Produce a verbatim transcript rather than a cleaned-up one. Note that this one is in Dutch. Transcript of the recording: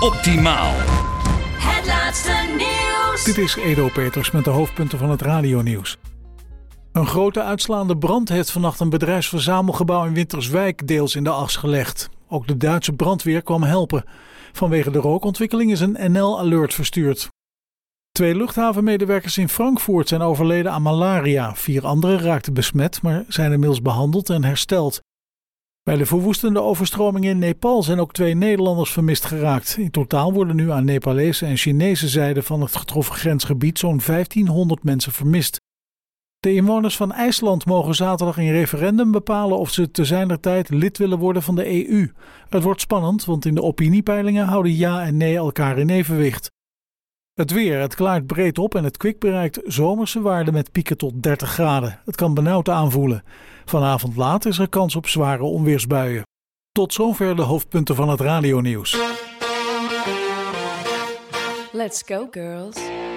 Optimaal. Het laatste nieuws. Dit is Edo Peters met de hoofdpunten van het radionieuws. Een grote uitslaande brand heeft vannacht een bedrijfsverzamelgebouw in Winterswijk deels in de as gelegd. Ook de Duitse brandweer kwam helpen. Vanwege de rookontwikkeling is een N L-alert verstuurd. Twee luchthavenmedewerkers in Frankfurt zijn overleden aan malaria. Vier anderen raakten besmet, maar zijn inmiddels behandeld en hersteld. Bij de verwoestende overstromingen in Nepal zijn ook twee Nederlanders vermist geraakt. In totaal worden nu aan Nepalese en Chinese zijde van het getroffen grensgebied zo'n vijftienhonderd mensen vermist. De inwoners van IJsland mogen zaterdag in referendum bepalen of ze te zijner tijd lid willen worden van de E U. Het wordt spannend, want in de opiniepeilingen houden ja en nee elkaar in evenwicht. Het weer, het klaart breed op en het kwik bereikt zomerse waarden met pieken tot dertig graden. Het kan benauwd aanvoelen. Vanavond laat is er kans op zware onweersbuien. Tot zover de hoofdpunten van het radionieuws. Let's go, girls.